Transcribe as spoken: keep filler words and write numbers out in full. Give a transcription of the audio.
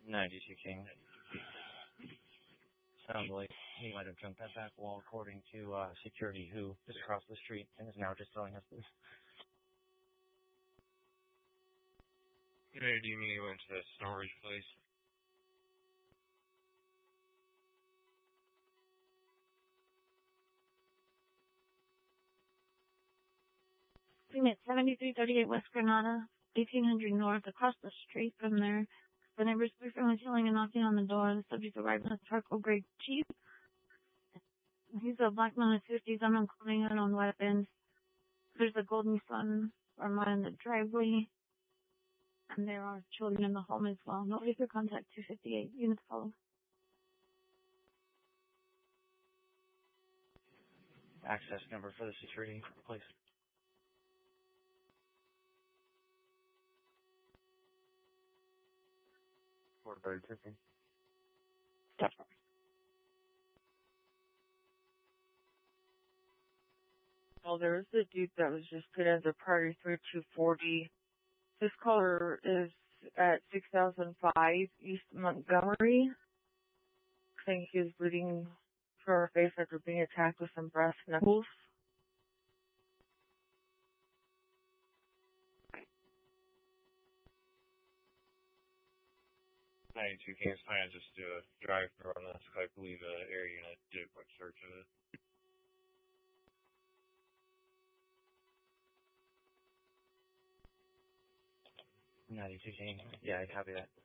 ninety-two King. Sounds like he might have jumped that back wall according to uh, security who is across the street and is now just telling us this. Hey, do you mean he went to the storage place? Unit seventy-three thirty-eight West Granada, eighteen hundred North, across the street from there. The neighbors frequently yelling and knocking on the door. The subject arrived in a charcoal gray Jeep. He's a black man in his fifties, unknown clothing, unknown weapons. There's a golden sun ornament in the driveway. And there are children in the home as well. Nobody could contact two fifty-eight. Units follow. Access number for the security, please. Four bird fifty. Stop. Well, there was a dude that was just put as a priority three two forty. This caller is at six thousand five East Montgomery. I think he was bleeding from her face after being attacked with some brass knuckles. ninety-two King's plan just do a drive-through on this. I believe the area unit did a quick search of it. ninety-two King. Yeah, I copy that.